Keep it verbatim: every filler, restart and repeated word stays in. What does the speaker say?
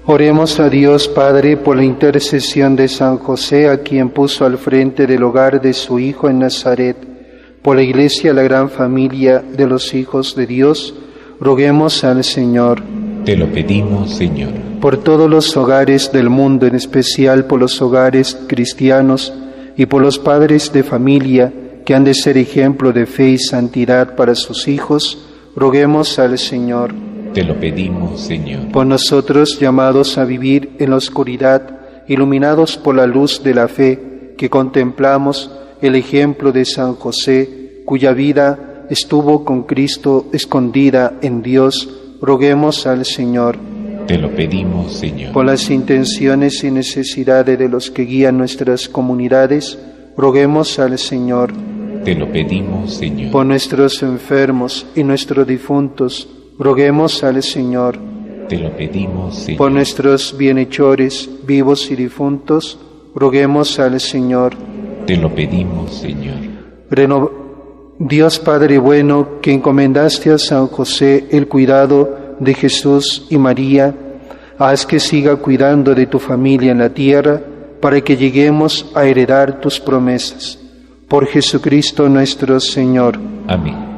Oremos a Dios Padre por la intercesión de San José, a quien puso al frente del hogar de su Hijo en Nazaret, por la Iglesia, la gran familia de los hijos de Dios, roguemos al Señor. Te lo pedimos, Señor. Por todos los hogares del mundo, en especial por los hogares cristianos y por los padres de familia que han de ser ejemplo de fe y santidad para sus hijos, roguemos al Señor. Te lo pedimos, Señor. Por nosotros, llamados a vivir en la oscuridad, iluminados por la luz de la fe, que contemplamos el ejemplo de San José, cuya vida estuvo con Cristo escondida en Dios, roguemos al Señor. Te lo pedimos, Señor. Por las intenciones y necesidades de los que guían nuestras comunidades, roguemos al Señor. Te lo pedimos, Señor. Por nuestros enfermos y nuestros difuntos, roguemos al Señor. Te lo pedimos, Señor. Por nuestros bienhechores, vivos y difuntos, roguemos al Señor. Te lo pedimos, Señor. Reno... Dios Padre bueno, que encomendaste a San José el cuidado de Jesús y María, haz que siga cuidando de tu familia en la tierra, para que lleguemos a heredar tus promesas. Por Jesucristo nuestro Señor. Amén.